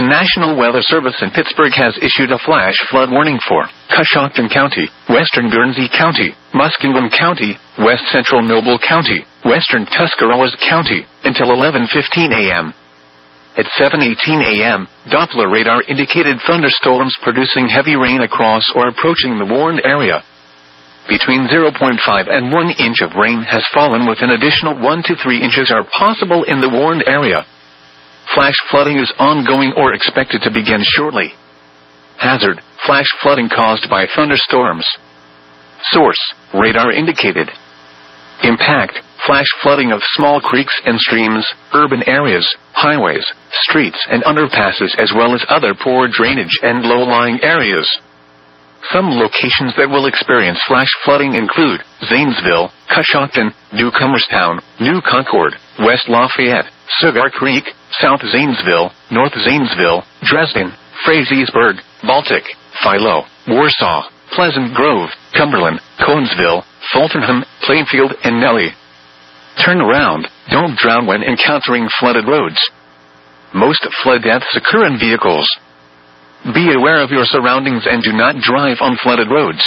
The National Weather Service in Pittsburgh has issued a flash flood warning for Coshocton County, Western Guernsey County, Muskingum County, West Central Noble County, Western Tuscarawas County, until 11:15 a.m. At 7:18 a.m., Doppler radar indicated thunderstorms producing heavy rain across or approaching the warned area. Between 0.5 and 1 inch of rain has fallen, with an additional 1 to 3 inches are possible in the warned area. Flash flooding is ongoing or expected to begin shortly. Hazard: flash flooding caused by thunderstorms. Source: radar indicated. Impact: flash flooding of small creeks and streams, urban areas, highways, streets, and underpasses, as well as other poor drainage and low-lying areas. Some locations that will experience flash flooding include Zanesville, Coshocton, Newcomerstown, New Concord, West Lafayette, Cigar Creek, South Zanesville, North Zanesville, Dresden, Frazeysburg, Baltic, Philo, Warsaw, Pleasant Grove, Cumberland, Conesville, Fultonham, Plainfield, and Nellie. Turn around. Don't drown when encountering flooded roads. Most flood deaths occur in vehicles. Be aware of your surroundings and do not drive on flooded roads.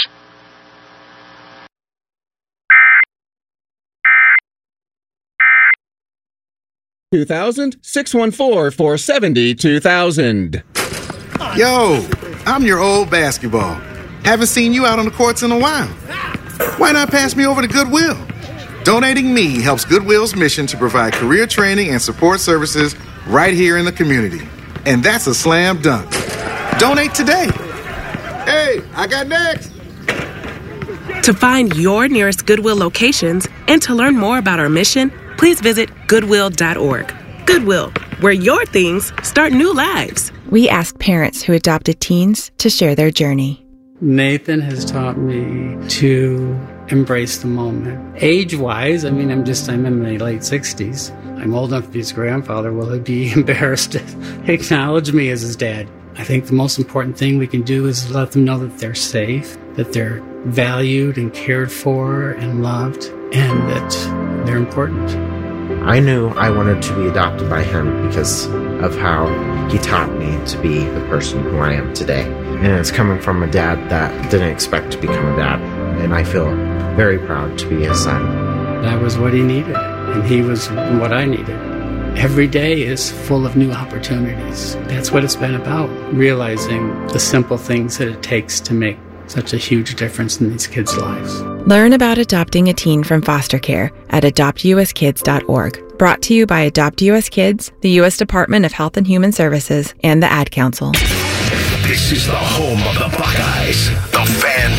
$614-470-2000. Yo, I'm your old basketball. Haven't seen you out on the courts in a while. Why not pass me over to Goodwill? Donating me helps Goodwill's mission to provide career training and support services right here in the community. And that's a slam dunk. Donate today. Hey, I got next. To find your nearest Goodwill locations and to learn more about our mission, please visit Goodwill.org. Goodwill, where your things start new lives. We asked parents who adopted teens to share their journey. Nathan has taught me to embrace the moment. Age-wise, I'm in my late 60s. I'm old enough to be his grandfather. Will he be embarrassed to acknowledge me as his dad? I think the most important thing we can do is let them know that they're safe, that they're valued and cared for and loved, and that they're important. I knew I wanted to be adopted by him because of how he taught me to be the person who I am today. And it's coming from a dad that didn't expect to become a dad. And I feel very proud to be his son. That was what he needed, and he was what I needed. Every day is full of new opportunities. That's what it's been about, realizing the simple things that it takes to make such a huge difference in these kids' lives. Learn about adopting a teen from foster care at adoptuskids.org. Brought to you by Adopt U.S. Kids, the U.S. Department of Health and Human Services, and the Ad Council. This is the home of the Buckeyes, the Fan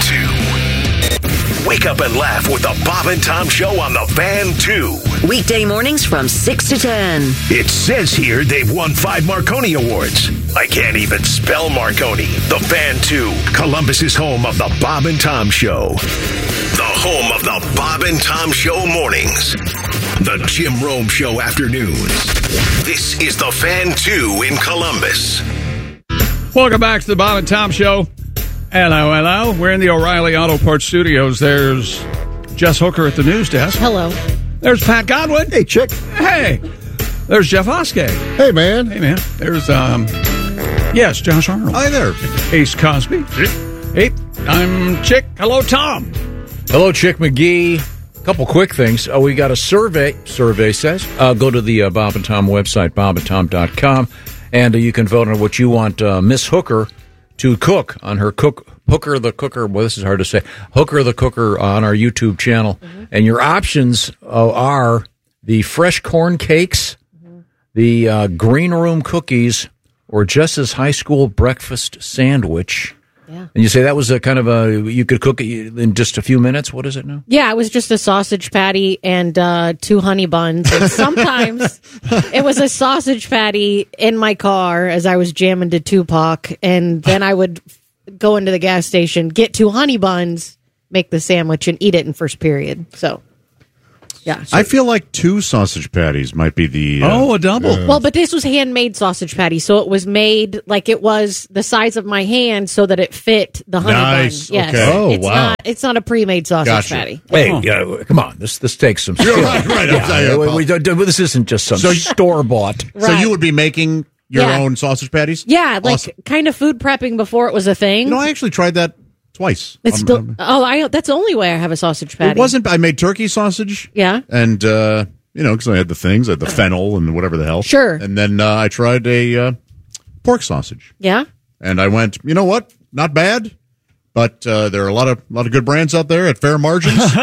2. Wake up and laugh with the Bob and Tom Show on the Fan 2. Weekday mornings from 6 to 10. It says here they've won 5 Marconi Awards. I can't even spell Marconi. The Fan 2, Columbus's home of the Bob and Tom Show. The home of the Bob and Tom Show mornings. The Jim Rome Show afternoons. This is the Fan 2 in Columbus. Welcome back to the Bob and Tom Show. Hello. We're in the O'Reilly Auto Parts Studios. There's Jess Hooker at the news desk. Hello. There's Pat Godwin. Hey, chick. Hey. There's Jeff Oskey. Hey, man. There's, yes, Josh Arnold. Hi there. Ace Cosby. Hey, I'm Chick. Hello, Tom. Hello, Chick McGee. A couple quick things. We got a survey. Survey says, go to the Bob and Tom website, bobandtom.com, and you can vote on what you want Miss Hooker to cook on her Hooker the Cooker. Well, this is hard to say. Hooker the Cooker on our YouTube channel. Mm-hmm. And your options are the fresh corn cakes, the green room cookies, or Jess's high school breakfast sandwich. Yeah. And you say that was a kind of you could cook it in just a few minutes. What is it now? Yeah, it was just a sausage patty and 2 honey buns. And sometimes it was a sausage patty in my car as I was jamming to Tupac. And then I would go into the gas station, get 2 honey buns, make the sandwich, and eat it in first period. So, yeah. I feel like 2 sausage patties might be the... a double. Well, but this was handmade sausage patty, so it was made like it was the size of my hand so that it fit the honey bun. Yes. Okay. Oh, wow. It's not a pre-made sausage patty. Hey, come on. This takes some skill. Right. This isn't just some store-bought. So you would be making your Yeah. own sausage patties? Yeah, like Awesome. kind of food prepping before it was a thing. I actually tried that twice. It's still. That's the only way I have a sausage patty. It wasn't. I made turkey sausage. Yeah. And, because I had the things, I had the fennel and whatever the hell. Sure. And then I tried a pork sausage. Yeah. And I went, you know what? Not bad. But there are a lot of good brands out there at fair margins. They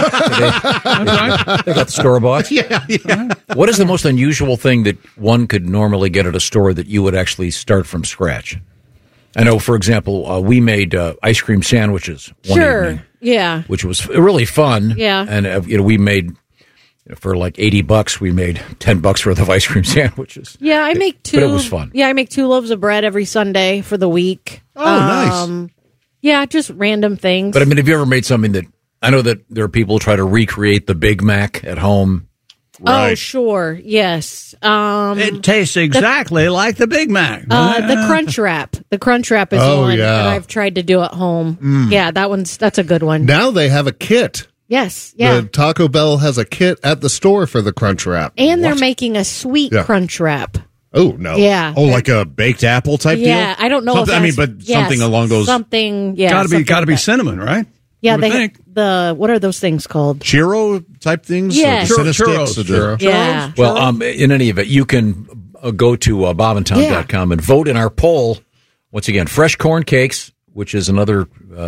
got store-bought. Yeah. What is the most unusual thing that one could normally get at a store that you would actually start from scratch? I know, for example, we made ice cream sandwiches one evening, Yeah. which was really fun. Yeah. And we made for like $80. We made $10 worth of ice cream sandwiches. Yeah, I make two. But it was fun. Yeah, I make 2 loaves of bread every Sunday for the week. Oh, nice. Yeah, just random things. But I mean, have you ever made something that I know that there are people who try to recreate the Big Mac at home? Oh, sure. Yes. It tastes exactly like the Big Mac. The Crunch Wrap. The Crunch Wrap is one that I've tried to do at home. Yeah, that's a good one. Now they have a kit. Yes. Yeah. The Taco Bell has a kit at the store for the Crunch Wrap. And they're making a sweet Crunch Wrap. Oh, no. Yeah. Oh, like a baked apple type deal? Yeah, I don't know something, if but something along those. Something, yeah. Gotta be cinnamon, right? Yeah, You would think. what are those things called? Churro type things? Yes. Churros. Yeah. Well, in any event, you can go to bobandtom.com and vote in our poll. Once again, fresh corn cakes, which is another...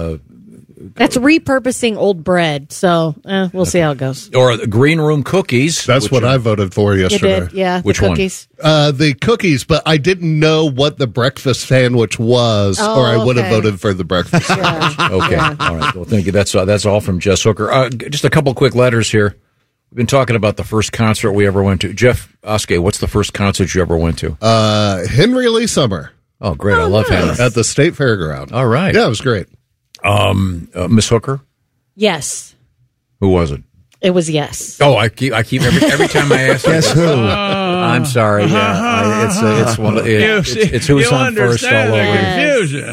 That's repurposing old bread, so we'll see how it goes. Or the green room cookies. That's what I voted for yesterday. You did, yeah. Which the one? cookies. The cookies, but I didn't know what the breakfast sandwich was, or I would have voted for the breakfast sandwich. Okay. All right. Well, thank you. That's all from Jess Hooker. Just a couple quick letters here. We've been talking about the first concert we ever went to. Jeff Oskey, what's the first concert you ever went to? Henry Lee Summer. Oh, great. I love Henry. At the State Fairground. All right. Yeah, it was great. Miss Hooker? Yes. Who was it? It was yes. Oh, I keep every time I ask. Guess who? I'm sorry. Yeah, it's one. It's who's on first all over. Confusion.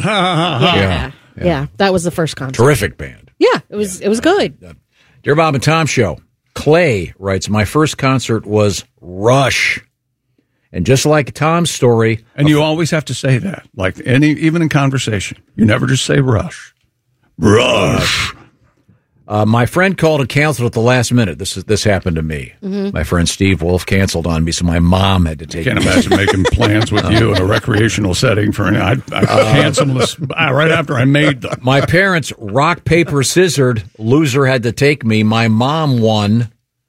Yeah. That was the first concert. Terrific band. Yeah, it was good. Dear Bob and Tom Show, Clay writes, my first concert was Rush. And just like Tom's story... And you always have to say that, like even in conversation. You never just say Rush. Rush. My friend called and canceled at the last minute. This happened to me. Mm-hmm. My friend Steve Wolf canceled on me, so my mom had to take Can't me. imagine making plans with you in a recreational setting for an. I canceled this right after I made them. My parents rock, paper, scissored. Loser had to take me. My mom won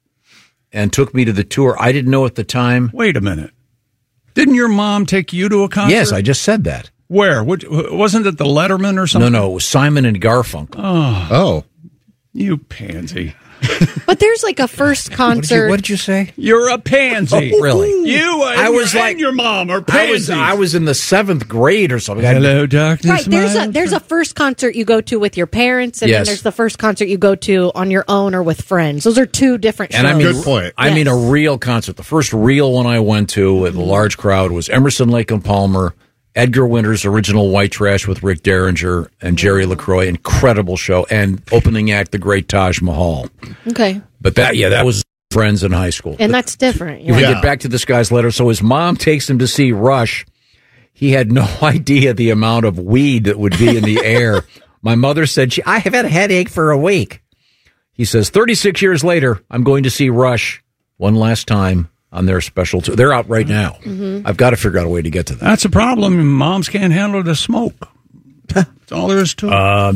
and took me to the tour. I didn't know at the time. Wait a minute. Didn't your mom take you to a concert? Yes, I just said that. Where? Wasn't it the Letterman or something? No, it was Simon and Garfunkel. Oh. You pansy. But there's like a first concert. What did you say? You're a pansy. Oh, really? You and your mom are pansies. I was in the 7th grade or something. Hello, darkness. Right, there's a first concert you go to with your parents, and then there's the first concert you go to on your own or with friends. Those are two different shows. And I mean, Good point. I mean a real concert. The first real one I went to with a large crowd was Emerson, Lake and Palmer, Edgar Winter's original White Trash with Rick Derringer and Jerry LaCroix. Incredible show. And opening act, the great Taj Mahal. Okay. But that was friends in high school. And that's different. You get back to this guy's letter. So his mom takes him to see Rush. He had no idea the amount of weed that would be in the air. My mother said, I have had a headache for a week. He says, 36 years later, I'm going to see Rush one last time on their special tour. They're out right now. Mm-hmm. I've got to figure out a way to get to that. That's a problem. Moms can't handle the smoke. That's all there is to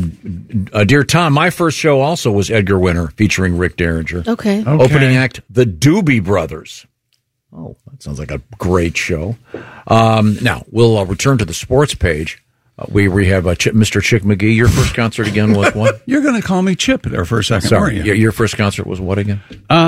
it. Dear Tom, my first show also was Edgar Winter featuring Rick Derringer. Okay. Opening act, the Doobie Brothers. Oh, that sounds like a great show. Now, we'll return to the sports page. We have Mr. Chick McGee. Your first concert again was what? You're going to call me Chip there for a second, Sorry. weren't you? Your first concert was what again?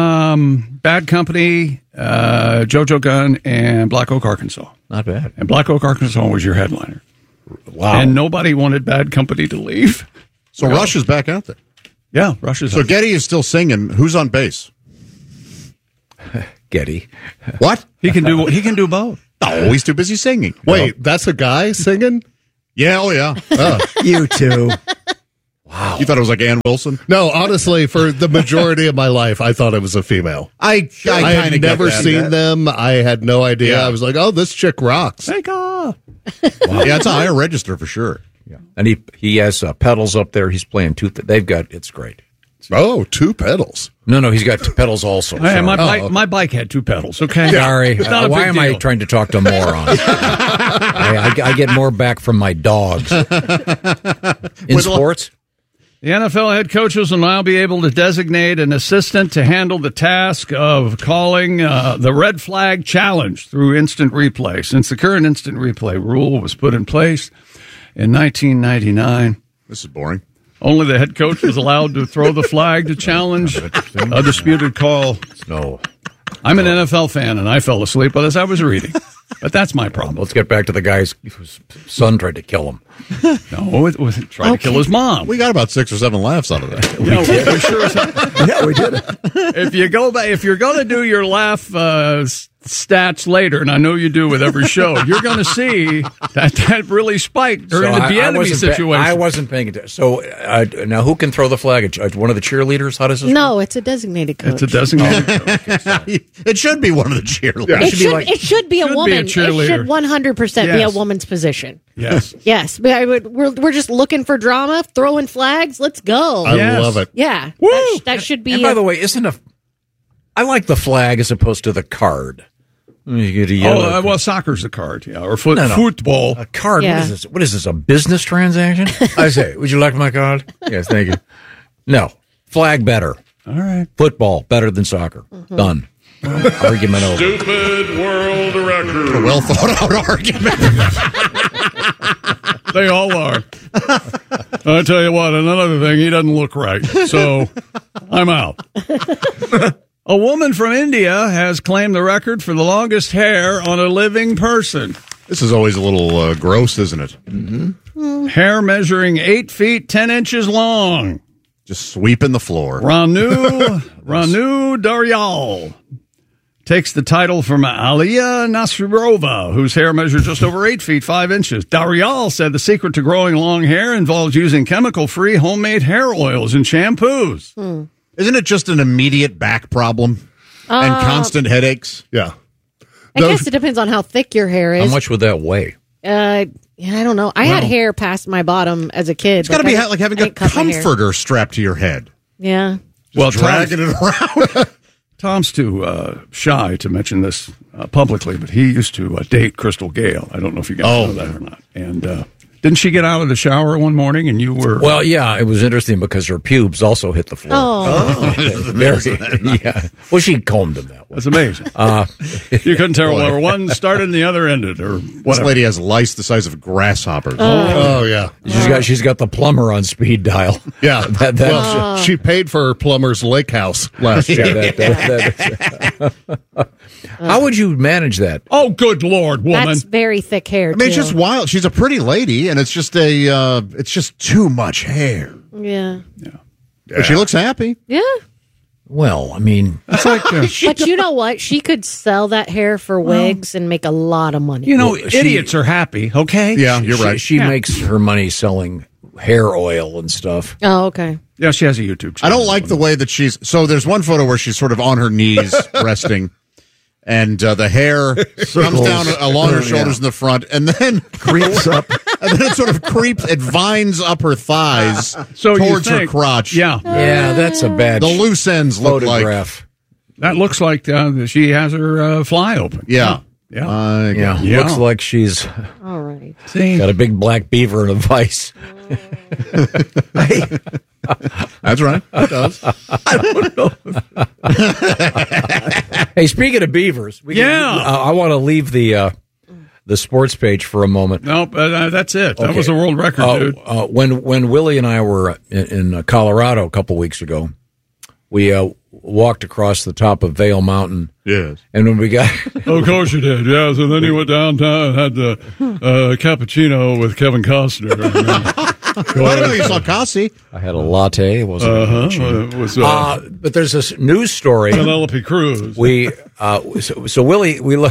Bad Company, JoJo Gunn, and Black Oak, Arkansas. Not bad. And Black Oak, Arkansas was your headliner. Wow. And nobody wanted Bad Company to leave. So Rush is back out there. Yeah, Rush is So out Getty is still singing. Who's on bass? Getty. What? He can do both. Oh, he's too busy singing. Wait, that's a guy singing? Yeah, oh yeah. You too. Wow. You thought it was like Ann Wilson? No, honestly, for the majority of my life, I thought it was a female. I had never seen them. I had no idea. Yeah. I was like, oh, this chick rocks. Hey, God. Wow. Yeah, it's a higher register for sure. Yeah. And he has pedals up there. He's playing it's great. Oh, 2 pedals. No, he's got 2 pedals also. Hey, my bike had 2 pedals, okay? Sorry. It's not a why big am deal. I trying to talk to morons? I get more back from my dogs. In sports? The NFL head coaches will now be able to designate an assistant to handle the task of calling the red flag challenge through instant replay. Since the current instant replay rule was put in place in 1999. This is boring. Only the head coach was allowed to throw the flag to challenge a disputed call. No. I'm an NFL fan, and I fell asleep as I was reading. But that's my problem. Let's get back to the guy's whose son tried to kill him. No, it was trying to kill his mom. We got about 6 or 7 laughs out of that. We sure as hell. Yeah, we did. If you go back, if you're going to do your laugh stats later, and I know you do with every show, you're going to see that really spiked during the Bieniemy situation. I wasn't paying attention. So now, who can throw the flag? One of the cheerleaders? How does this? No, it's a designated coach. It's a designated coach. It should be one of the cheerleaders. Yeah. It should be a woman. Be a cheerleader. It should 100% be a woman's position. Yes. Yes. We're just looking for drama, throwing flags. Let's go. I love it. Yeah. That should be. And by the way, I like the flag as opposed to the card. You get a yellow. Well, soccer's a card, or football. A card. Yeah. What is this? A business transaction? I say, would you like my card? Yes, thank you. No, flag better. All right. Football better than soccer. Mm-hmm. Done. Argument over. Stupid world record. A well thought out argument. They all are. I tell you what, another thing, he doesn't look right. So I'm out. A woman from India has claimed the record for the longest hair on a living person. This is always a little gross, isn't it? Mm-hmm. Hair measuring 8 feet, 10 inches long. Just sweeping the floor. Ranu Daryal takes the title from Aliya Nasirova, whose hair measures just over 8 feet, 5 inches. Daryal said the secret to growing long hair involves using chemical-free homemade hair oils and shampoos. Isn't it just an immediate back problem and constant headaches? Yeah. I guess it depends on how thick your hair is. How much would that weigh? I don't know. I had hair past my bottom as a kid. It's got to be like having a comforter strapped to your head. Yeah. Well, dragging it around. Tom's too shy to mention this publicly, but he used to date Crystal Gale. I don't know if you guys know that or not. And didn't she get out of the shower one morning and you were... Well, yeah, it was interesting because her pubes also hit the floor. Yeah. Well, she combed them that way. That's amazing. You couldn't tell where one started and the other ended, or whatever. This lady has lice the size of grasshoppers. Oh, yeah. She's got the plumber on speed dial. Yeah. She paid for her plumber's lake house last year. How would you manage that? Oh, good Lord, woman. That's very thick hair, I mean, it's just wild. She's a pretty lady, and it's just too much hair. Yeah. But she looks happy. Yeah. Well, I mean, it's like, but you know what? She could sell that hair for wigs and make a lot of money. You know, idiots are happy, okay? Yeah, you're right. She makes her money selling hair oil and stuff. Oh, okay. Yeah, she has a YouTube channel. I don't like the way that so there's one photo where she's sort of on her knees resting, and the hair comes down along her shoulders in the front, and then creeps up, and then it sort of it vines up her thighs towards her crotch. Yeah, that's a bad. The loose ends look photograph. That looks like she has her fly open. Yeah. Looks like she's all right. Got a big black beaver in a vice. That's right. It does. I don't know. Hey, speaking of beavers, I want to leave the sports page for a moment. Nope, that's it. That was a world record, dude. When Willie and I were in Colorado a couple weeks ago, we walked across the top of Vail Mountain. Yes. And when we got... Of course you did, yes. And then you went downtown and had the cappuccino with Kevin Costner. I don't know you saw Cassie. I had a latte. It wasn't a cappuccino. It was, but there's this news story. Penelope Cruz. So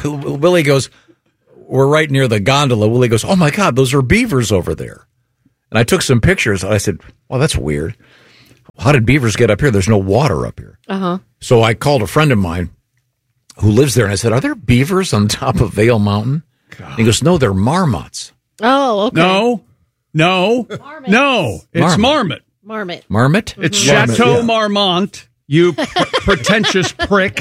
Willie goes, we're right near the gondola. Willie goes, oh my God, those are beavers over there. And I took some pictures. I said, well, that's weird. How did beavers get up here? There's no water up here. Uh-huh. So I called a friend of mine who lives there, and I said, are there beavers on top of Vail Mountain? And he goes, no, they're marmots. Oh, okay. No. It's marmot. Marmot. Marmot? It's Chateau Marmont, you pretentious prick.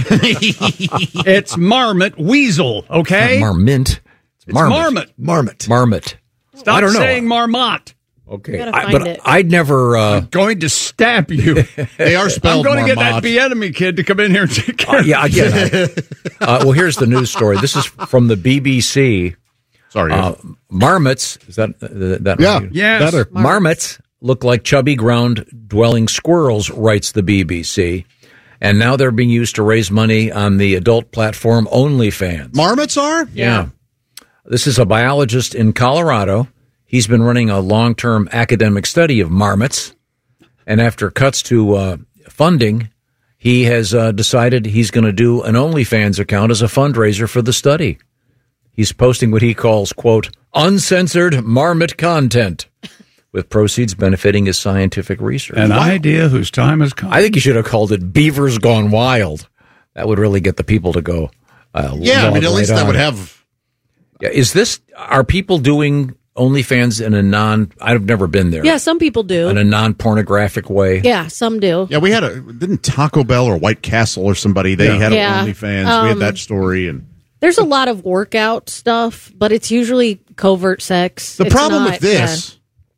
It's marmot weasel, okay? It's not marmint. It's marmot. Marmot. Stop I don't know. saying marmot. Okay, I'd never. I'm going to stab you. They are spelled I'm going to get Marmot. that Bienemy kid to come in here and take care Yeah, I get it. Well, here's the news story. This is from the BBC. Sorry. Marmots, is that Yeah, right? Yes. better. Marmots look like chubby ground-dwelling squirrels, writes the BBC. And now they're being used to raise money on the adult platform OnlyFans. Marmots are? Yeah. This is a biologist in Colorado. He's been running a long-term academic study of marmots. And after cuts to funding, he has decided he's going to do an OnlyFans account as a fundraiser for the study. He's posting what he calls, quote, uncensored marmot content, with proceeds benefiting his scientific research. An idea whose time has come. I think you should have called it Beavers Gone Wild. That would really get the people to go. At least that would have. Yeah, are people doing OnlyFans in I've never been there. Yeah, some people do. In a non-pornographic way. Yeah, some do. Yeah, we had didn't Taco Bell or White Castle or somebody, they had Yeah. OnlyFans. We had that story. And there's a lot of workout stuff, but it's usually covert sex. the problem with this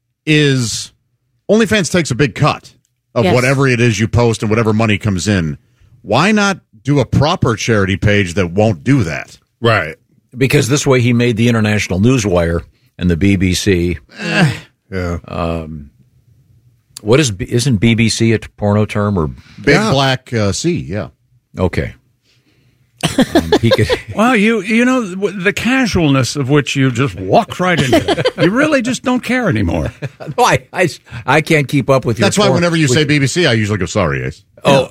is OnlyFans takes a big cut of whatever it is you post and whatever money comes in. Why not do a proper charity page that won't do that? Right. Because this way he made the International Newswire and the BBC. Yeah. Isn't BBC a porno term or Big Black Sea? Yeah. Okay. He could. Well, you know the casualness of which you just walk right into it. You really just don't care anymore. No, I can't keep up with your. That's why whenever you say BBC, I usually go, sorry, Ace. Oh.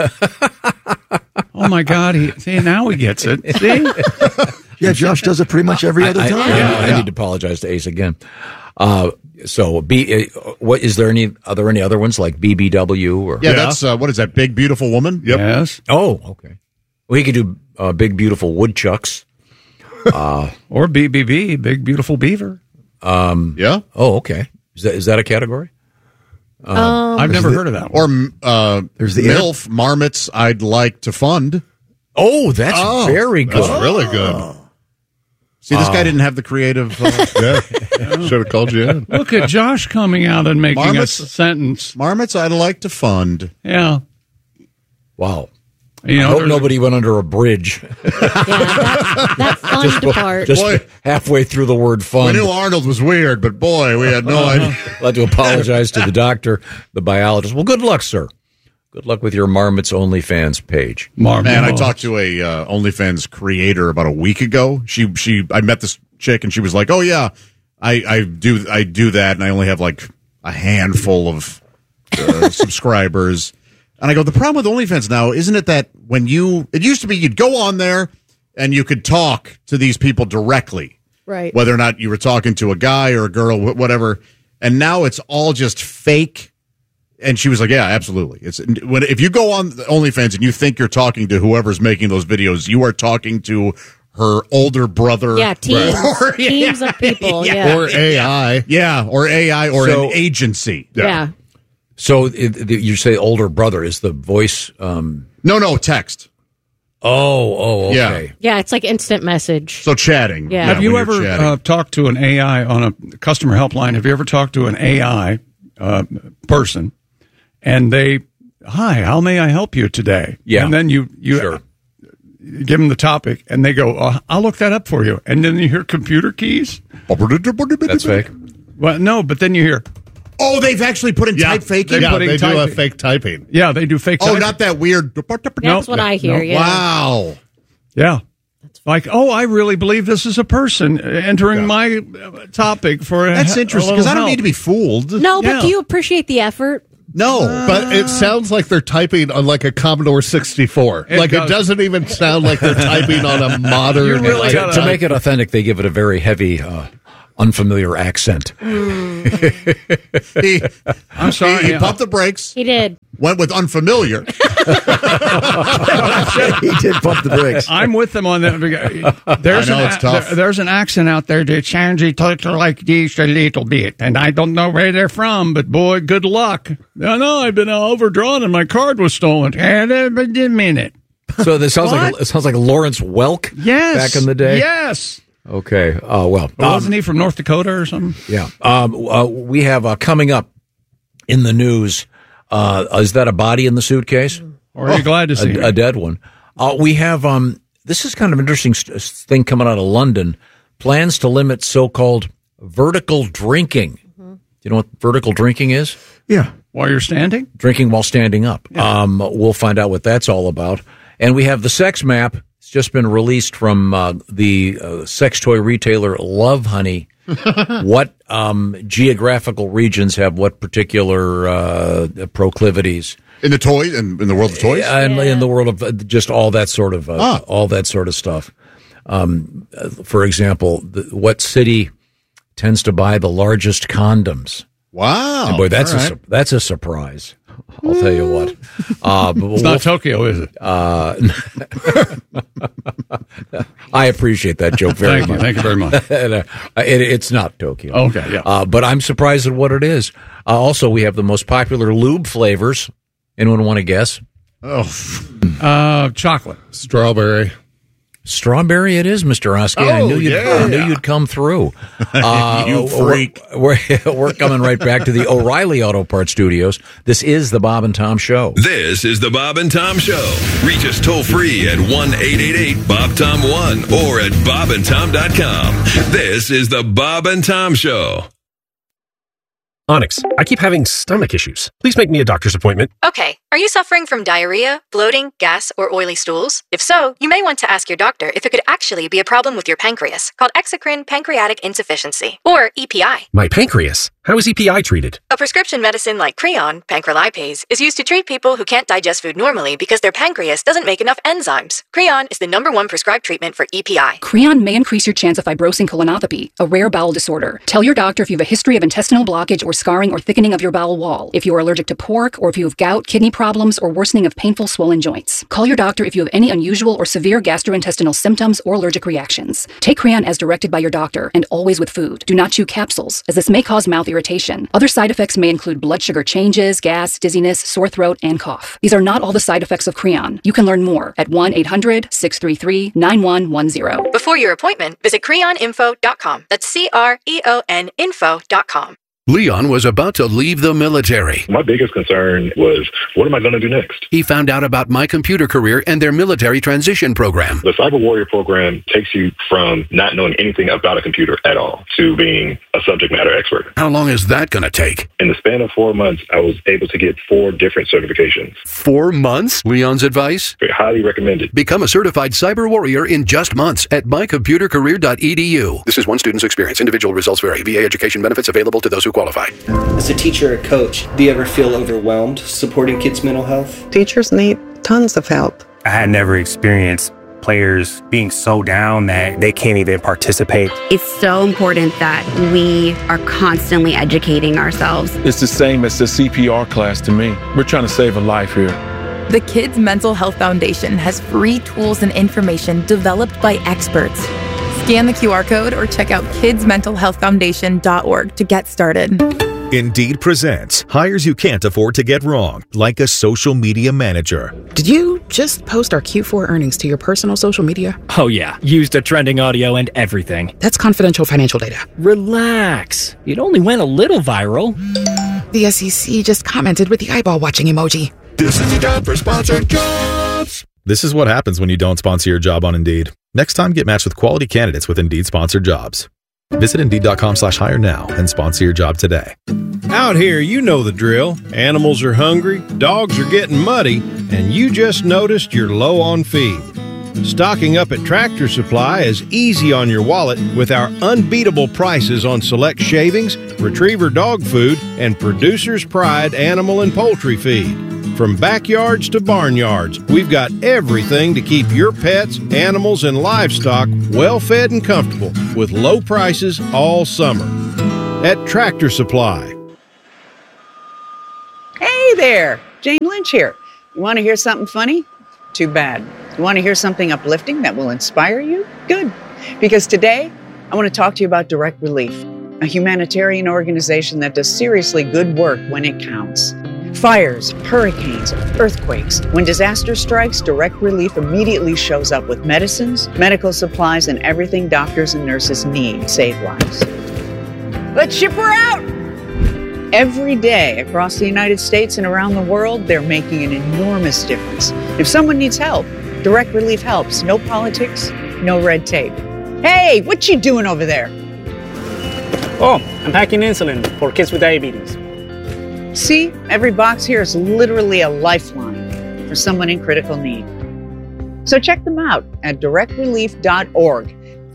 Oh my God! Now he gets it. See? Yeah, Josh does it pretty much every other time. I need to apologize to Ace again. So, what is there any other ones like BBW or? Yeah, that's what is that? Big Beautiful Woman. Yep. Yes. Oh, okay. Well, he could do Big Beautiful Woodchucks, or BBB, Big Beautiful Beaver. Yeah. Oh, okay. Is that a category? I've never heard of that one. Or there's the MILF Marmots I'd like to fund. Oh, that's very good. That's really good. See, this guy didn't have the creative. Should have called you in. Look at Josh coming out and making Marmots? a sentence. Marmots I'd like to fund. Yeah. Wow. You know, I hope nobody went under a bridge. That fun part. Just halfway through the word fun. We knew Arnold was weird, but boy, we had no idea. I'll have to apologize to the doctor, the biologist. Well, good luck, sir. Good luck with your Marmots OnlyFans page. Man, I talked to a OnlyFans creator about a week ago. I met this chick and she was like, "Oh yeah, I do that, and I only have like a handful of subscribers." And I go, the problem with OnlyFans now, isn't it that it used to be you'd go on there and you could talk to these people directly. Right. Whether or not you were talking to a guy or a girl, whatever. And now it's all just fake. And she was like, yeah, absolutely. If you go on OnlyFans and you think you're talking to whoever's making those videos, you are talking to her older brother. Yeah, teams of people. Yeah. Or AI. Yeah, or AI or an agency. Yeah. So you say older brother, is the voice? No, text. Oh, okay. Yeah, it's like instant message. So chatting. Yeah. Have you ever talked to an AI on a customer helpline? Have you ever talked to an AI person and hi, how may I help you today? Yeah. And then you sure. give them the topic and they go, I'll look that up for you. And then you hear computer keys. That's fake. Well, no, but then you hear, oh, they've actually put in type faking? They do a fake typing. Yeah, they do fake typing. Oh, not that weird. That's what I hear, yeah. Wow. Yeah. Like, I really believe this is a person entering my topic for That's interesting, because I don't need to be fooled. No, but do you appreciate the effort? No. But it sounds like they're typing on like a Commodore 64. It doesn't even sound like they're typing on a modern... To make it authentic, they give it a very heavy unfamiliar accent. I'm sorry. He pumped the brakes. He did. Went with unfamiliar. He did pump the brakes. I'm with them on that. It's tough. There's an accent out there that sounds like this a little bit, and I don't know where they're from, but boy, good luck. No, I've been overdrawn and my card was stolen. And a minute. So this sounds like Lawrence Welk back in the day? Yes. Okay. Oh, well. Wasn't he from North Dakota or something? Yeah. We have coming up in the news, is that a body in the suitcase? Or are you glad to see a dead one? We have, this is kind of an interesting thing coming out of London, plans to limit so-called vertical drinking. Do you know what vertical drinking is? Yeah. While you're standing? Drinking while standing up. Yeah. We'll find out what that's all about. And we have the sex map. It's just been released from the sex toy retailer Love Honey. What geographical regions have what particular proclivities? In the toys, in the world of toys? In the world of just all that sort of stuff. For example, what city tends to buy the largest condoms? Wow. And boy, that's a surprise. I'll tell you what. It's not Tokyo, is it? I appreciate that joke very much. Thank you very much. It's not Tokyo. Okay, yeah. But I'm surprised at what it is. Also, we have the most popular lube flavors. Anyone want to guess? Chocolate. Strawberry. Strawberry it is, Mr. Oski. I knew you'd come through. You freak. We're coming right back to the O'Reilly Auto Parts Studios. This is the Bob and Tom Show. This is the Bob and Tom Show. Reach us toll free at 1-888-BOB-TOM-1 or at bobandtom.com. This is the Bob and Tom Show. Onyx, I keep having stomach issues. Please make me a doctor's appointment. Okay. Are you suffering from diarrhea, bloating, gas, or oily stools? If so, you may want to ask your doctor if it could actually be a problem with your pancreas, called exocrine pancreatic insufficiency, or EPI. My pancreas? How is EPI treated? A prescription medicine like Creon, pancrelipase, is used to treat people who can't digest food normally because their pancreas doesn't make enough enzymes. Creon is the #1 prescribed treatment for EPI. Creon may increase your chance of fibrosing colonopathy, a rare bowel disorder. Tell your doctor if you have a history of intestinal blockage or scarring or thickening of your bowel wall, if you are allergic to pork, or if you have gout, kidney problems, or worsening of painful swollen joints. Call your doctor if you have any unusual or severe gastrointestinal symptoms or allergic reactions. Take Creon as directed by your doctor, and always with food. Do not chew capsules, as this may cause mouth irritation. Other side effects may include blood sugar changes, gas, dizziness, sore throat, and cough. These are not all the side effects of Creon. You can learn more at 1-800-633-9110. Before your appointment, visit creoninfo.com. That's CREON info.com. Leon was about to leave the military. My biggest concern was, what am I going to do next? He found out about My Computer Career and their military transition program. The Cyber Warrior program takes you from not knowing anything about a computer at all to being a subject matter expert. How long is that going to take? In the span of 4 months, I was able to get 4 different certifications. 4 months? Leon's advice? Highly recommended. Become a certified cyber warrior in just months at mycomputercareer.edu. This is one student's experience. Individual results vary. VA education benefits available to those who qualify. As a teacher or coach, do you ever feel overwhelmed supporting kids' mental health? Teachers need tons of help. I had never experienced players being so down that they can't even participate. It's so important that we are constantly educating ourselves. It's the same as the CPR class to me. We're trying to save a life here. The Kids Mental Health Foundation has free tools and information developed by experts. Scan the QR code or check out kidsmentalhealthfoundation.org to get started. Indeed presents hires you can't afford to get wrong, like a social media manager. Did you just post our Q4 earnings to your personal social media? Oh yeah, used a trending audio and everything. That's confidential financial data. Relax, it only went a little viral. The SEC just commented with the eyeball watching emoji. This is the job for sponsored jobs. This is what happens when you don't sponsor your job on Indeed. Next time, get matched with quality candidates with Indeed sponsored jobs. Visit Indeed.com/hire now and sponsor your job today. Out here, you know the drill. Animals are hungry, dogs are getting muddy, and you just noticed you're low on feed. Stocking up at Tractor Supply is easy on your wallet with our unbeatable prices on select shavings, retriever dog food, and Producer's Pride animal and poultry feed. From backyards to barnyards, we've got everything to keep your pets, animals, and livestock well fed and comfortable with low prices all summer. At Tractor Supply. Hey there, Jane Lynch here. You want to hear something funny? Too bad. You want to hear something uplifting that will inspire you? Good. Because today, I want to talk to you about Direct Relief, a humanitarian organization that does seriously good work when it counts. Fires, hurricanes, earthquakes. When disaster strikes, Direct Relief immediately shows up with medicines, medical supplies, and everything doctors and nurses need to save lives. Let's ship her out! Every day across the United States and around the world, they're making an enormous difference. If someone needs help, Direct Relief helps. No politics, no red tape. Hey, what you doing over there? Oh, I'm packing insulin for kids with diabetes. See, every box here is literally a lifeline for someone in critical need. So check them out at directrelief.org.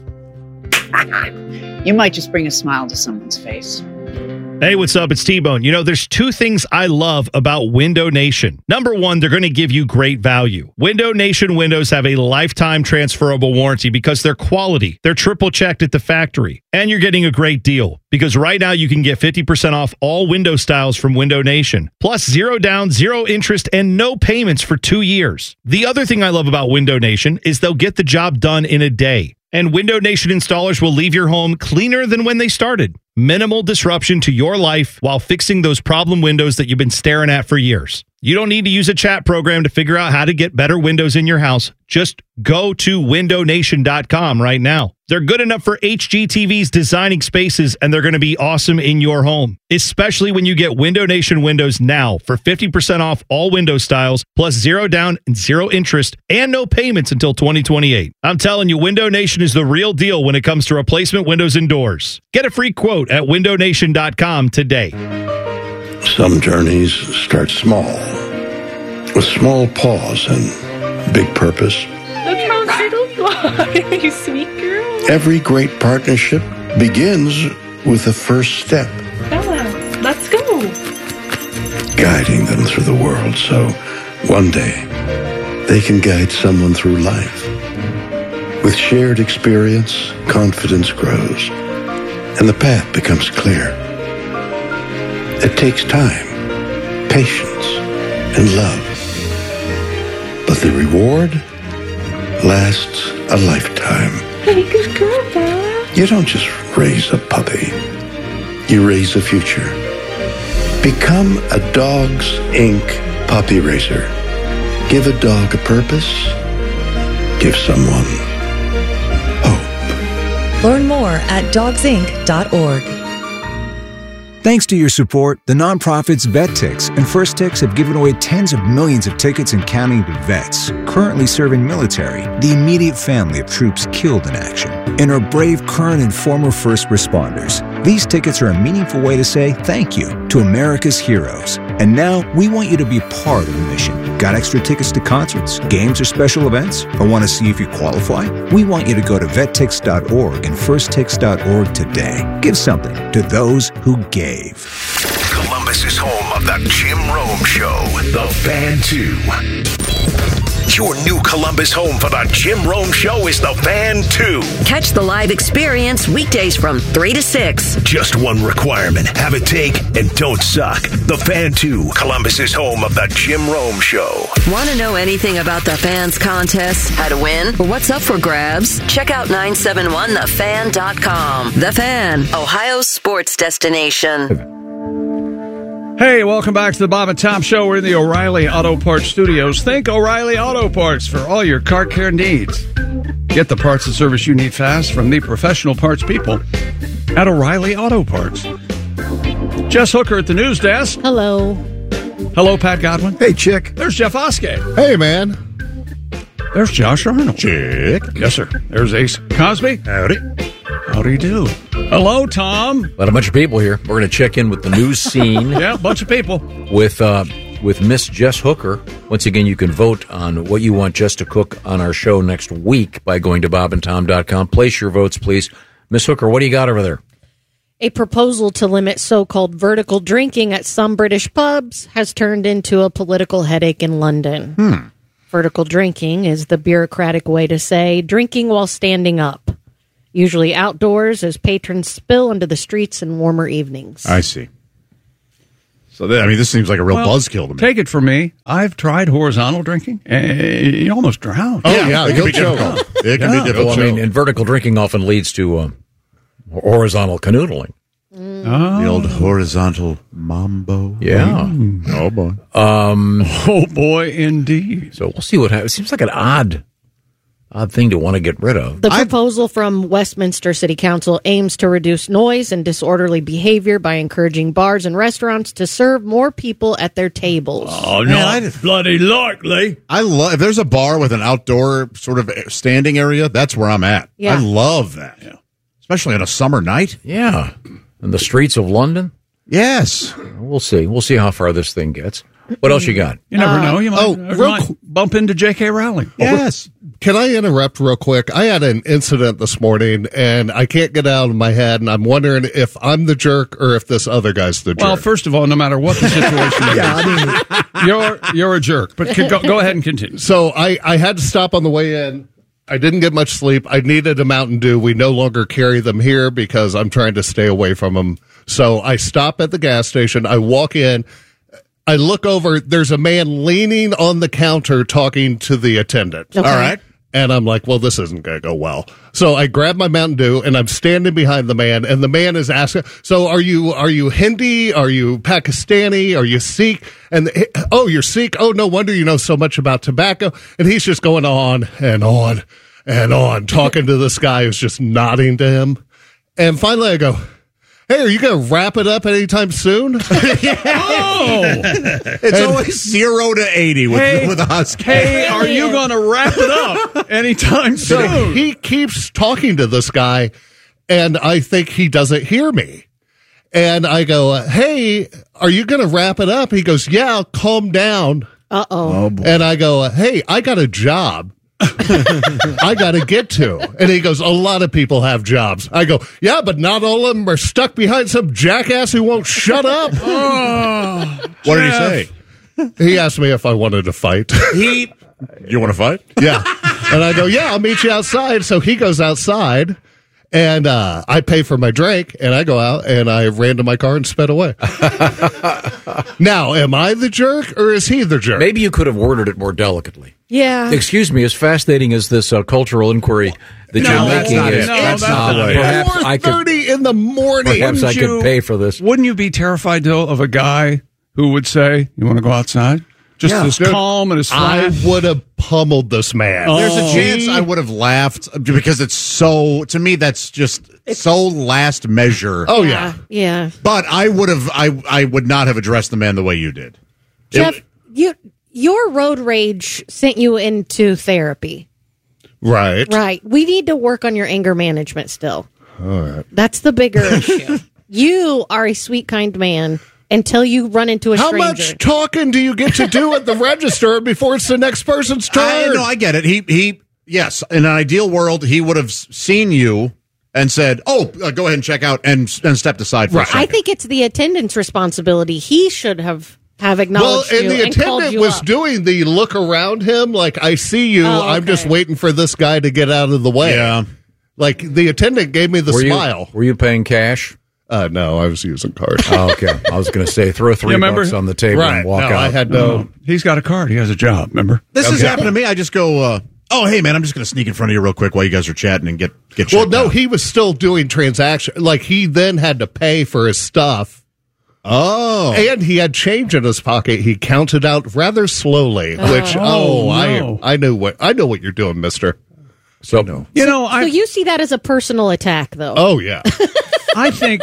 You might just bring a smile to someone's face. Hey, what's up? It's T-Bone. You know, there's two things I love about Window Nation. Number one, they're going to give you great value. Window Nation windows have a lifetime transferable warranty because they're quality. They're triple checked at the factory. And you're getting a great deal because right now you can get 50% off all window styles from Window Nation. Plus 0 down, 0 interest, and no payments for 2 years. The other thing I love about Window Nation is they'll get the job done in a day. And Window Nation installers will leave your home cleaner than when they started. Minimal disruption to your life while fixing those problem windows that you've been staring at for years. You don't need to use a chat program to figure out how to get better windows in your house. Just go to windownation.com right now. They're good enough for HGTV's designing spaces, and they're going to be awesome in your home, especially when you get Window Nation windows now for 50% off all window styles, plus 0 down and 0 interest, and no payments until 2028. I'm telling you, Window Nation is the real deal when it comes to replacement windows and doors. Get a free quote at windownation.com today. Some journeys start small, with small pause and big purpose. Look how little fly, you sweet girl. Every great partnership begins with the first step. Bella, let's go. Guiding them through the world so one day they can guide someone through life. With shared experience, confidence grows, and the path becomes clear. It takes time, patience, and love. But the reward lasts a lifetime. Hey, good girl, Bella. You don't just raise a puppy. You raise a future. Become a Dogs Inc. puppy raiser. Give a dog a purpose. Give someone hope. Learn more at dogsinc.org. Thanks to your support, the nonprofits VetTix and First Tix have given away tens of millions of tickets and counting to vets currently serving military, the immediate family of troops killed in action, and our brave current and former first responders. These tickets are a meaningful way to say thank you to America's heroes. And now we want you to be part of the mission. Got extra tickets to concerts, games, or special events? Or want to see if you qualify? We want you to go to vettix.org and firsttix.org today. Give something to those who gave. Columbus is home of the Jim Rome Show, The Fan 2. Your new Columbus home for the Jim Rome Show is The Fan 2. Catch the live experience weekdays from 3 to 6. Just one requirement. Have a take and don't suck. The Fan 2, Columbus's home of the Jim Rome Show. Want to know anything about the Fans contest, how to win, or what's up for grabs? Check out 971thefan.com. The Fan, Ohio's sports destination. Hey, welcome back to the Bob and Tom Show. We're in the O'Reilly Auto Parts Studios. Think O'Reilly Auto Parts for all your car care needs. Get the parts and service you need fast from the professional parts people at O'Reilly Auto Parts. Jess Hooker at the news desk. Hello. Hello, Pat Godwin. Hey, Chick. There's Jeff Oskey. Hey, man. There's Josh Arnold. Chick. Yes, sir. There's Ace Cosby. Howdy. Howdy do. Hello, Tom. Got a bunch of people here. We're going to check in with the news scene. Yeah, a bunch of people. With Miss Jess Hooker. Once again, you can vote on what you want Jess to cook on our show next week by going to bobandtom.com. Place your votes, please. Miss Hooker, what do you got over there? A proposal to limit so-called vertical drinking at some British pubs has turned into a political headache in London. Vertical drinking is the bureaucratic way to say drinking while standing up, usually outdoors as patrons spill into the streets in warmer evenings. I see. So, this seems like a real buzzkill to me. Take it from me. I've tried horizontal drinking, and you almost drown. Oh, yeah. It can be difficult. It can be difficult. Well, and vertical drinking often leads to horizontal canoodling. The old horizontal mambo. Yeah. Oh, boy. Oh, boy, indeed. So we'll see what happens. It seems like an odd thing to want to get rid of. The proposal from Westminster City Council aims to reduce noise and disorderly behavior by encouraging bars and restaurants to serve more people at their tables. Oh, no, bloody likely. I love if there's a bar with an outdoor sort of standing area, that's where I'm at. Yeah. I love that. Yeah. Especially on a summer night. Yeah. In the streets of London? Yes. We'll see. We'll see how far this thing gets. What else you got? You never know. You might bump into J.K. Rowling. Yes. Can I interrupt real quick? I had an incident this morning, and I can't get it out of my head, and I'm wondering if I'm the jerk or if this other guy's the jerk. Well, first of all, no matter what the situation is, you're a jerk. But go ahead and continue. So I had to stop on the way in. I didn't get much sleep. I needed a Mountain Dew. We no longer carry them here because I'm trying to stay away from them. So I stop at the gas station. I walk in. I look over. There's a man leaning on the counter talking to the attendant. Okay. All right. And I'm like, well, this isn't going to go well. So I grab my Mountain Dew and I'm standing behind the man, and the man is asking, so are you Hindi? Are you Pakistani? Are you Sikh? And you're Sikh? Oh, no wonder you know so much about tobacco. And he's just going on and on and on, talking to this guy who's just nodding to him. And finally I go, hey, are you going to wrap it up anytime soon? It's always 0 to 80 with a husky. Hey, are you going to wrap it up anytime soon? So he keeps talking to this guy, and I think he doesn't hear me. And I go, hey, are you going to wrap it up? He goes, yeah, calm down. Uh-oh. And I go, hey, I got a job. I got to get to. And he goes, a lot of people have jobs. I go, yeah, but not all of them are stuck behind some jackass who won't shut up. What did he say? He asked me if I wanted to fight. You want to fight? Yeah. And I go, yeah, I'll meet you outside. So he goes outside, and I pay for my drink, and I go out, and I ran to my car and sped away. Now, am I the jerk, or is he the jerk? Maybe you could have worded it more delicately. Yeah. Excuse me, as fascinating as this cultural inquiry that you're making is, that's not the way. Perhaps I could, 4:30 in the morning. Perhaps I could pay for this. Wouldn't you be terrified, though, of a guy who would say, you want to go outside? Just as calm and as flat. I would have pummeled this man. There's a chance I would have laughed because it's so, to me, that's just so last measure. Oh, yeah. Yeah. But I would not have addressed the man the way you did. Jeff, your road rage sent you into therapy. Right. Right. We need to work on your anger management still. All right. That's the bigger issue. You are a sweet, kind man until you run into a stranger. How much talking do you get to do at the register before it's the next person's turn? I get it. He yes, in an ideal world, he would have seen you and said, go ahead and check out and stepped aside for a second. I think it's the attendant's responsibility. He should have acknowledged you and called you the attendant was up. doing the look around him like, I see you. Oh, okay. I'm just waiting for this guy to get out of the way. Yeah. Like, the attendant gave me the smile. Were you paying cash? No, I was using card. Oh, okay. I was going to say, throw $3 on the table and walk out. I had no. He's got a card. He has a job, remember? This has happened to me. I just go, hey, man, I'm just going to sneak in front of you real quick while you guys are chatting and get Well, no, he was still doing transaction. Like, he then had to pay for his stuff. Oh. And he had change in his pocket. He counted out rather slowly, which, I know what you're doing, mister. So, So you see that as a personal attack, though. Oh, yeah. I think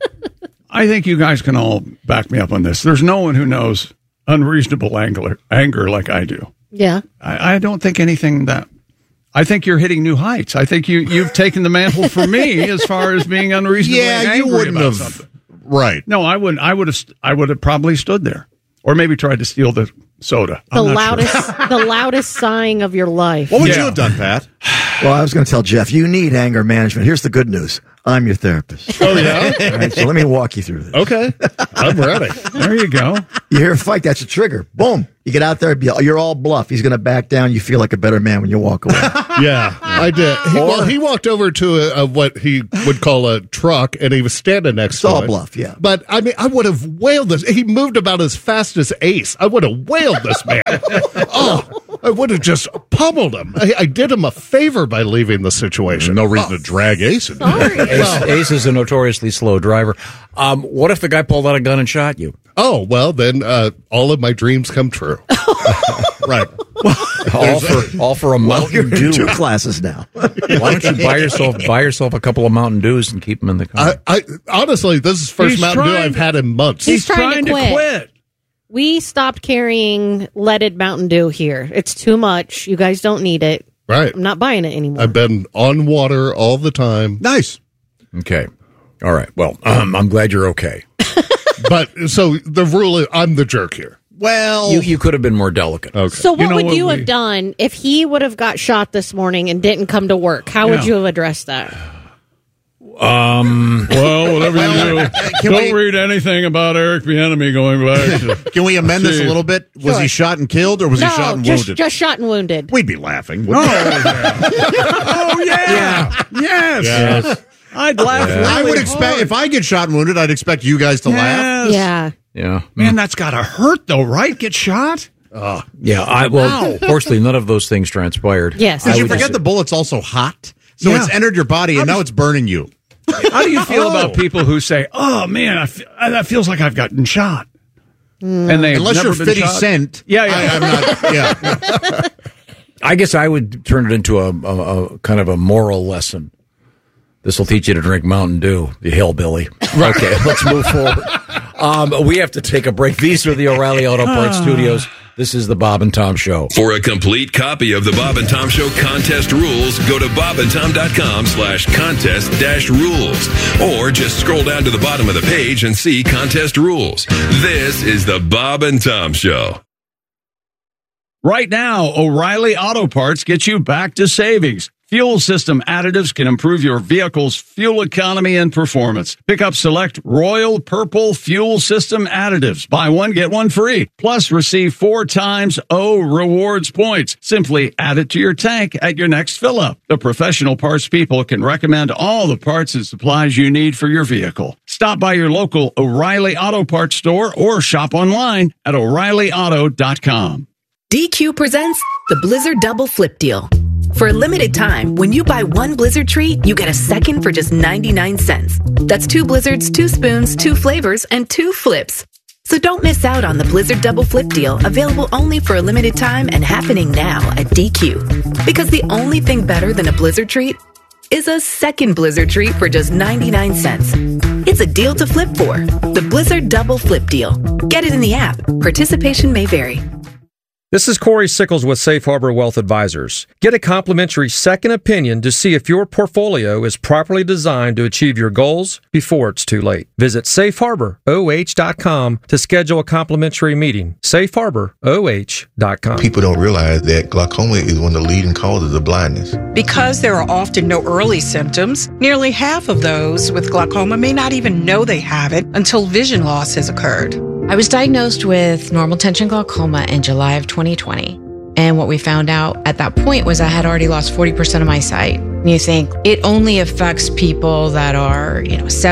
you guys can all back me up on this. There's no one who knows unreasonable anger like I do. Yeah. I don't think anything that. I think you're hitting new heights. I think you've taken the mantle from me as far as being unreasonably angry you wouldn't about have. something. Right. No, I wouldn't. I would have probably stood there, or maybe tried to steal the soda. The loudest sighing of your life. What would you have done, Pat? Well, I was going to tell Jeff, you need anger management. Here's the good news. I'm your therapist. Oh, yeah? All right, so let me walk you through this. Okay. I'm ready. There you go. You hear a fight, that's a trigger. Boom. You get out there, you're all bluff. He's going to back down. You feel like a better man when you walk away. Yeah, I did. He walked over to what he would call a truck, and he was standing next to it. It's all bluff, yeah. But, I mean, I would have wailed this. He moved about as fast as Ace. I would have wailed this man. I would have just pummeled him. I did him a favor by leaving the situation. No reason to drag Ace in. Ace is a notoriously slow driver. What if the guy pulled out a gun and shot you? Oh, well, then all of my dreams come true. Right. All for a Mountain Dew. 2 classes now. Why don't you buy yourself a couple of Mountain Dews and keep them in the car? Honestly, this is the first Mountain Dew I've had in months. He's trying to quit. We stopped carrying leaded Mountain Dew here. It's too much. You guys don't need it. Right. I'm not buying it anymore. I've been on water all the time. Nice. Okay. All right. Well, I'm glad you're okay. But so the rule is I'm the jerk here. Well, you could have been more delicate. Okay. So what would you have done if he would have got shot this morning and didn't come to work? How would you have addressed that? Well, whatever you do, don't read anything about Eric Bieniemy going back. Can we amend this a little bit? Was he shot and killed, or was he shot and wounded? Just shot and wounded. We'd be laughing. Oh, yeah. Yes. I'd laugh. Yeah. Really I would expect if I get shot and wounded, I'd expect you guys to laugh. Yeah. Yeah. Man, that's got to hurt, though, right? Get shot? Yeah. Fortunately, none of those things transpired. Yes. Did you forget the bullet's also hot? So it's entered your body, and now it's burning you. How do you feel about people who say, "Oh man, that feels like I've gotten shot," and they unless you're 50 Cent, I'm not. Yeah, I guess I would turn it into a kind of a moral lesson. This will teach you to drink Mountain Dew, you hillbilly. Okay, let's move forward. We have to take a break. These are the O'Reilly Auto Parts Studios. This is the Bob and Tom Show. For a complete copy of the Bob and Tom Show contest rules, go to bobandtom.com/contest-rules. Or just scroll down to the bottom of the page and see contest rules. This is the Bob and Tom Show. Right now, O'Reilly Auto Parts gets you back to savings. Fuel system additives can improve your vehicle's fuel economy and performance. Pick up select Royal Purple fuel system additives. Buy one, get one free. Plus, receive 4 times O rewards points. Simply add it to your tank at your next fill-up. The professional parts people can recommend all the parts and supplies you need for your vehicle. Stop by your local O'Reilly Auto Parts store or shop online at O'ReillyAuto.com. DQ presents the Blizzard Double Flip Deal. For a limited time, when you buy one Blizzard treat, you get a second for just 99 cents. That's 2 Blizzards, 2 spoons, 2 flavors, and 2 flips. So don't miss out on the Blizzard Double Flip Deal, available only for a limited time and happening now at DQ. Because the only thing better than a Blizzard treat is a second Blizzard treat for just 99 cents. It's a deal to flip for. The Blizzard Double Flip Deal. Get it in the app. Participation may vary. This is Corey Sickles with Safe Harbor Wealth Advisors. Get a complimentary second opinion to see if your portfolio is properly designed to achieve your goals before it's too late. Visit safeharboroh.com to schedule a complimentary meeting. safeharboroh.com. People don't realize that glaucoma is one of the leading causes of blindness. Because there are often no early symptoms, nearly half of those with glaucoma may not even know they have it until vision loss has occurred. I was diagnosed with normal tension glaucoma in July of 2020. And what we found out at that point was I had already lost 40% of my sight. And you think it only affects people that are,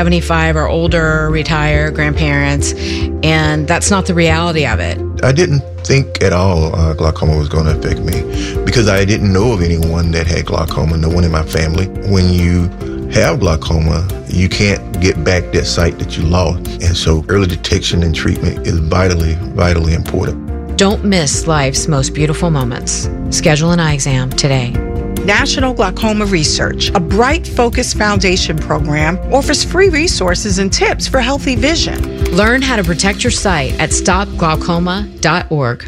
75 or older, retired, grandparents. And that's not the reality of it. I didn't think at all glaucoma was going to affect me because I didn't know of anyone that had glaucoma, no one in my family. When you have glaucoma, you can't get back that sight that you lost. And so early detection and treatment is vitally, vitally important. Don't miss life's most beautiful moments. Schedule an eye exam today. National Glaucoma Research, a Bright Focus Foundation program, offers free resources and tips for healthy vision. Learn how to protect your sight at stopglaucoma.org.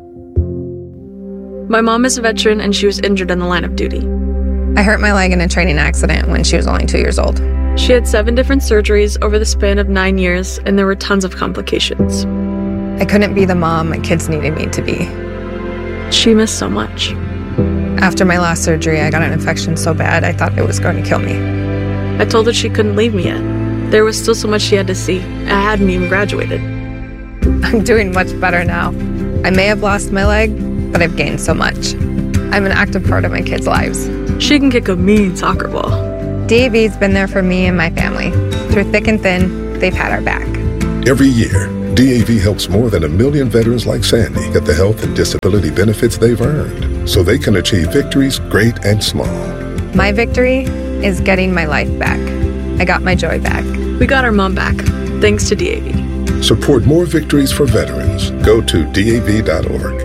My mom is a veteran and she was injured in the line of duty. I hurt my leg in a training accident when she was only 2 years old. She had 7 different surgeries over the span of 9 years, and there were tons of complications. I couldn't be the mom my kids needed me to be. She missed so much. After my last surgery, I got an infection so bad I thought it was going to kill me. I told her she couldn't leave me yet. There was still so much she had to see. I hadn't even graduated. I'm doing much better now. I may have lost my leg, but I've gained so much. I'm an active part of my kids' lives. She can kick a mean soccer ball. DAV's been there for me and my family. Through thick and thin, they've had our back. Every year, DAV helps more than 1 million veterans like Sandy get the health and disability benefits they've earned so they can achieve victories great and small. My victory is getting my life back. I got my joy back. We got our mom back, thanks to DAV. Support more victories for veterans. Go to DAV.org.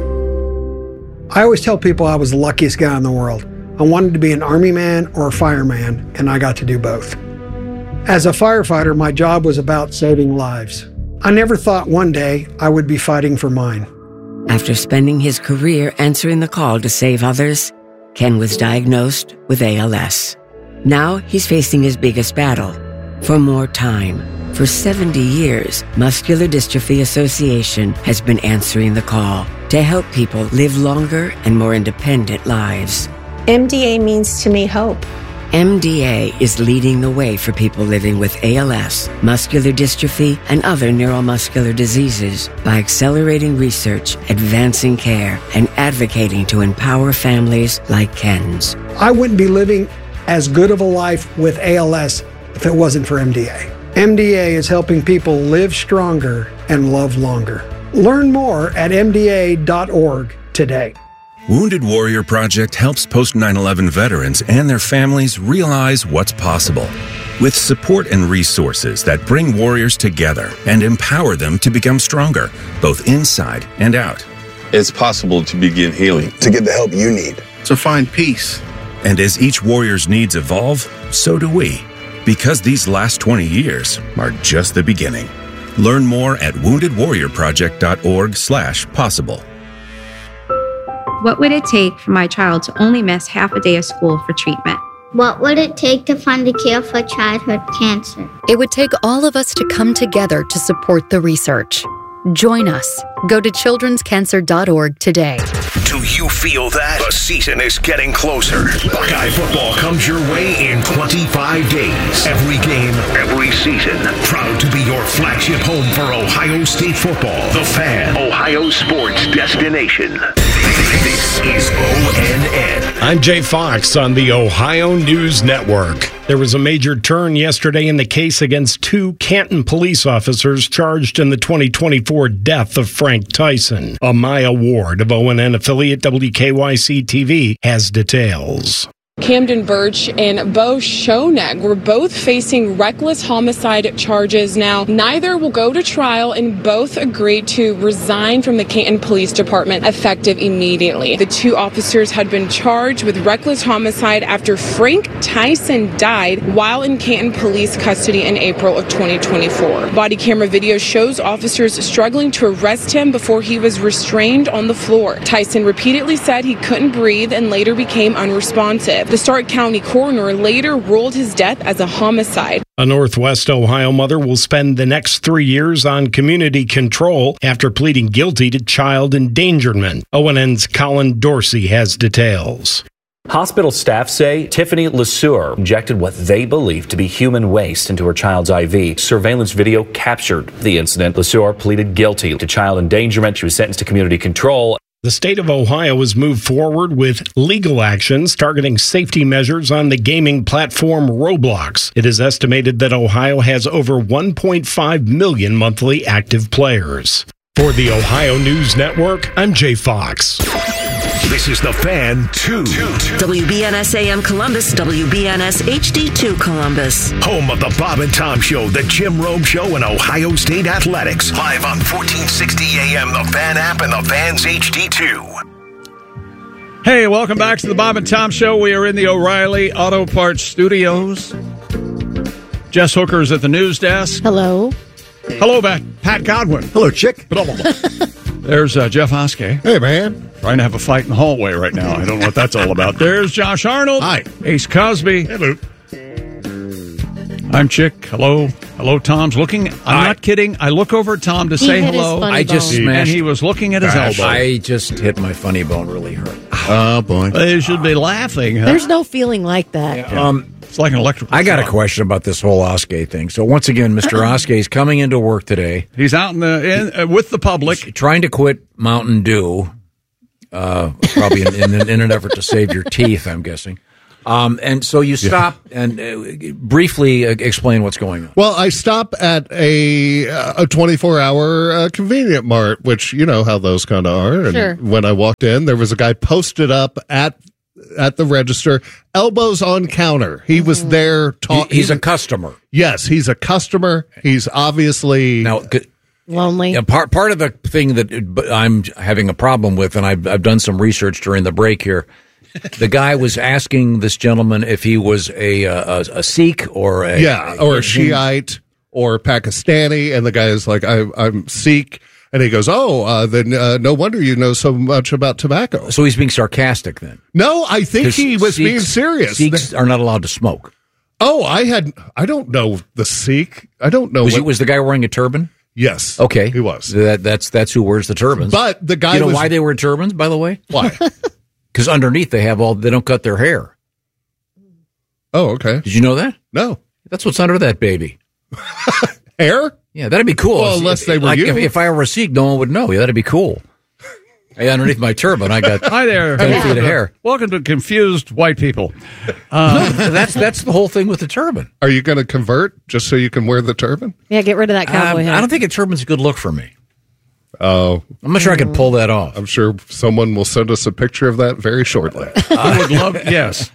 I always tell people I was the luckiest guy in the world. I wanted to be an army man or a fireman, and I got to do both. As a firefighter, my job was about saving lives. I never thought one day I would be fighting for mine. After spending his career answering the call to save others, Ken was diagnosed with ALS. Now he's facing his biggest battle, for more time. For 70 years, Muscular Dystrophy Association has been answering the call to help people live longer and more independent lives. MDA means to me hope. MDA is leading the way for people living with ALS, muscular dystrophy, and other neuromuscular diseases by accelerating research, advancing care, and advocating to empower families like Ken's. I wouldn't be living as good of a life with ALS if it wasn't for MDA. MDA is helping people live stronger and love longer. Learn more at MDA.org today. Wounded Warrior Project helps post 9/11 veterans and their families realize what's possible. With support and resources that bring warriors together and empower them to become stronger, both inside and out. It's possible to begin healing, to get the help you need, to find peace. And as each warrior's needs evolve, so do we. Because these last 20 years are just the beginning. Learn more at woundedwarriorproject.org/possible. What would it take for my child to only miss half a day of school for treatment? What would it take to find a cure for childhood cancer? It would take all of us to come together to support the research. Join us. Go to childrenscancer.org today. Do you feel that? The season is getting closer. Buckeye football comes your way in 25 days. Every game, every season. Proud to be your flagship home for Ohio State football. The Fan, Ohio sports destination. This is ONN. I'm Jay Fox on the Ohio News Network. There was a major turn yesterday in the case against 2 Canton police officers charged in the 2024 death of Frank Tyson. Amaya Ward of ONN affiliate WKYC-TV has details. Camden Birch and Bo Shoneg were both facing reckless homicide charges. Now, neither will go to trial, and both agreed to resign from the Canton Police Department effective immediately. The 2 officers had been charged with reckless homicide after Frank Tyson died while in Canton police custody in April of 2024. Body camera video shows officers struggling to arrest him before he was restrained on the floor. Tyson repeatedly said he couldn't breathe and later became unresponsive. The Stark County coroner later ruled his death as a homicide. A Northwest Ohio mother will spend the next 3 years on community control after pleading guilty to child endangerment. ONN's Colin Dorsey has details. Hospital staff say Tiffany LeSueur injected what they believe to be human waste into her child's IV. Surveillance video captured the incident. LeSueur pleaded guilty to child endangerment. She was sentenced to community control. The state of Ohio has moved forward with legal actions targeting safety measures on the gaming platform Roblox. It is estimated that Ohio has over 1.5 million monthly active players. For the Ohio News Network, I'm Jay Fox. This is The Fan 2. WBNS AM Columbus, WBNS HD2 Columbus. Home of the Bob and Tom Show, the Jim Rome Show, and Ohio State Athletics. Live on 1460 AM, the Fan app, and the Fan's HD2. Hey, welcome back to the Bob and Tom Show. We are in the O'Reilly Auto Parts Studios. Jess Hooker's at the news desk. Hello. Hello, Pat Godwin. Hello, chick. There's Jeff Hoskey. Hey, man. Trying to have a fight in the hallway right now. I don't know what that's all about. There's Josh Arnold. Hi. Ace Cosby. Hello. I'm Chick. Hello. Hello, Tom's looking. I'm not kidding. I look over at Tom to say hello. I just smashed. And he was looking at his elbow. I just hit my funny bone really hurt. Oh, boy. They should be laughing. Huh? There's no feeling like that. Yeah. It's like an electrical. I got a question about this whole Oskay thing. So once again, Mr. Oskay is coming into work today. He's out with the public. He's trying to quit Mountain Dew, probably in an effort to save your teeth, I'm guessing. And so you stop and briefly explain what's going on. Well, I stop at a 24-hour convenient mart, which you know how those kind of are. And Sure. when I walked in, there was a guy posted up at the register, elbows on counter. He was there talking. He's a customer. Yes, he's a customer. He's obviously lonely. Yeah, part of the thing that I'm having a problem with, and I've done some research during the break here. The guy was asking this gentleman if he was a Sikh or a Shiite or Pakistani, and the guy is like, I'm Sikh, and he goes, then no wonder you know so much about tobacco. So he's being sarcastic then? No, I think he was being serious. Sikhs are not allowed to smoke. Oh, I don't know the Sikh. I don't know. Was the guy wearing a turban? Yes. Okay. He was. That's who wears the turbans. But the guy you know why they wear turbans, by the way? Why? Because underneath they don't cut their hair. Oh, okay. Did you know that? No. That's what's under that baby. Hair? Yeah, that'd be cool. Well, unless they were you. If I were a Sikh, no one would know. Yeah, that'd be cool. Hey, underneath my turban, I got hi there, 10 feet of hair. Welcome to confused white people. That's the whole thing with the turban. Are you going to convert just so you can wear the turban? Yeah, get rid of that cowboy hat. I don't think a turban's a good look for me. Oh, I'm not sure I can pull that off. I'm sure someone will send us a picture of that very shortly. I would love, yes.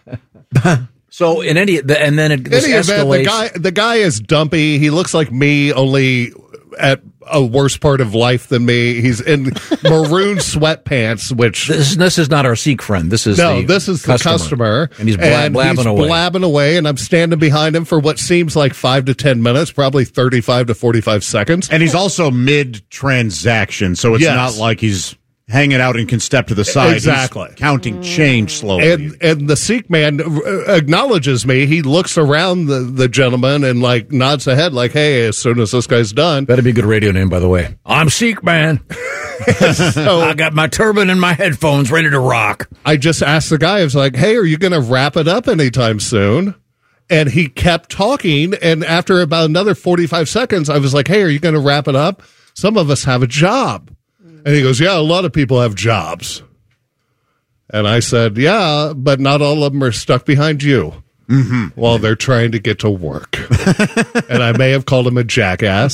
So in any escalates. The guy is dumpy. He looks like me, only at a worse part of life than me. He's in maroon sweatpants, which this is not our Sikh friend. This is the customer, and he's blabbing away. And I'm standing behind him for what seems like 5 to 10 minutes, probably 35 to 45 seconds. And he's also mid-transaction, so it's not like he's hanging out and can step to the side. Exactly. He's counting change slowly. And the Sikh man acknowledges me. He looks around the gentleman and like nods ahead like, hey, as soon as this guy's done. That'd be a good radio name, by the way. I'm Sikh man. So, I got my turban and my headphones ready to rock. I just asked the guy, I was like, hey, are you going to wrap it up anytime soon? And he kept talking. And after about another 45 seconds, I was like, hey, are you going to wrap it up? Some of us have a job. And he goes, yeah, a lot of people have jobs. And I said, yeah, but not all of them are stuck behind you while they're trying to get to work. And I may have called him a jackass.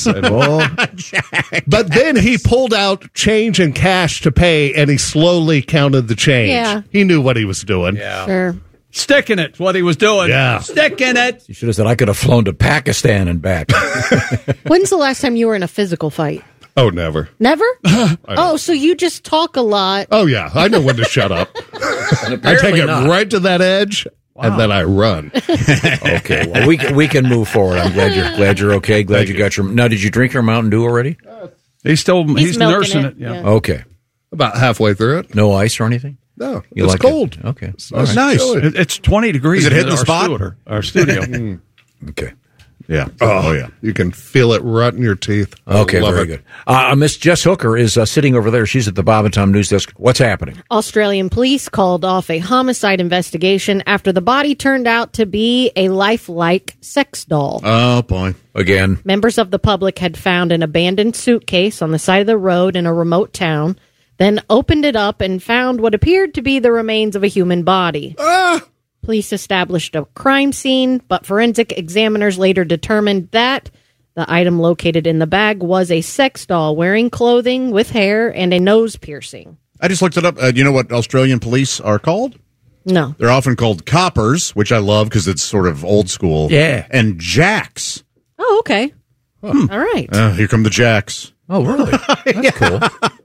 But then he pulled out change and cash to pay, and he slowly counted the change. Yeah. He knew what he was doing. Yeah. Sure. Sticking it, what he was doing. Yeah. Sticking it. You should have said, I could have flown to Pakistan and back. When's the last time you were in a physical fight? Oh, never. Never? So you just talk a lot. Oh, yeah. I know when to shut up. I take it right to that edge, and then I run. Okay, well, we can move forward. I'm glad you're okay. Glad you got your. Now, did you drink your Mountain Dew already? He's nursing it. Yeah. Okay, about halfway through it. No ice or anything. No, you it's like cold. It? Okay, it's nice. It's 20 degrees. Is it hitting the spot? Our studio. Okay. Yeah. Oh, yeah. You can feel it rot in your teeth. Okay, very good. Miss Jess Hooker is sitting over there. She's at the Bob and Tom News Desk. What's happening? Australian police called off a homicide investigation after the body turned out to be a lifelike sex doll. Oh, boy. Again. Members of the public had found an abandoned suitcase on the side of the road in a remote town, then opened it up and found what appeared to be the remains of a human body. Police established a crime scene, but forensic examiners later determined that the item located in the bag was a sex doll wearing clothing with hair and a nose piercing. I just looked it up. Do you know what Australian police are called? No. They're often called coppers, which I love because it's sort of old school. Yeah. And jacks. Oh, okay. All right. Here come the jacks. Oh, really? That's cool.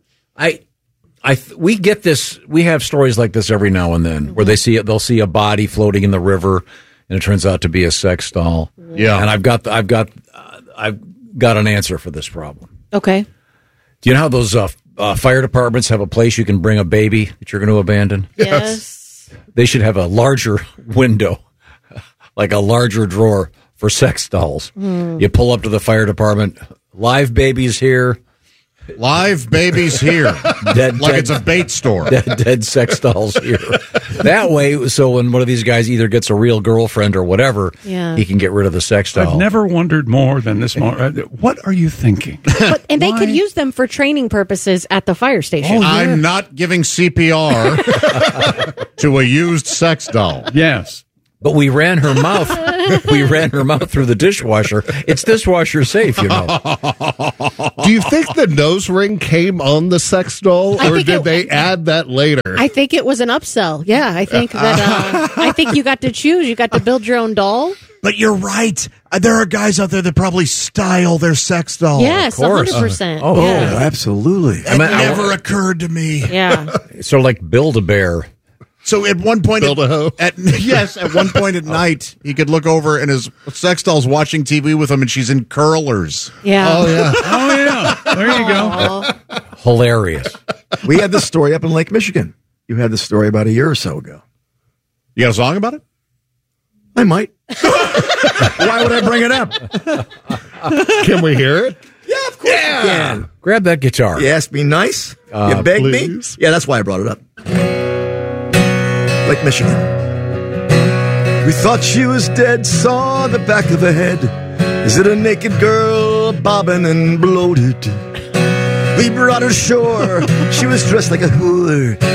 We get this. We have stories like this every now and then, where they'll see a body floating in the river, and it turns out to be a sex doll. Yeah, and I've got an answer for this problem. Okay. Do you know how those fire departments have a place you can bring a baby that you're going to abandon? Yes. They should have a larger window, like a larger drawer for sex dolls. You pull up to the fire department. Live babies here. Live babies here. Dead, it's a bait store. Dead sex dolls here. That way, so when one of these guys either gets a real girlfriend or whatever, he can get rid of the sex doll. I've never wondered more than this moment. What are you thinking? And they could use them for training purposes at the fire station. I'm not giving CPR to a used sex doll. Yes. But we ran her mouth. We ran her mouth through the dishwasher. It's dishwasher safe, you know. Do you think the nose ring came on the sex doll, or did they add that later? I think it was an upsell. Yeah, I think that. I think you got to choose. You got to build your own doll. But you're right. There are guys out there that probably style their sex doll. Yes, 100%. Oh, yeah. Absolutely. It never occurred to me. Yeah. Sort of like Build-A-Bear. So at one point, at one point at night, he could look over and his sex doll's watching TV with him, and she's in curlers. Yeah. Oh yeah. Oh yeah. There you go. Hilarious. We had this story up in Lake Michigan. You had this story about a year or so ago. You got a song about it? I might. Why would I bring it up? Can we hear it? Yeah, of course you can. Grab that guitar. You asked me nice. You begged please. me. Yeah, that's why I brought it up. Lake Michigan. We thought she was dead, saw the back of her head. Is it a naked girl, bobbing and bloated? We brought her ashore. She was dressed like a whore.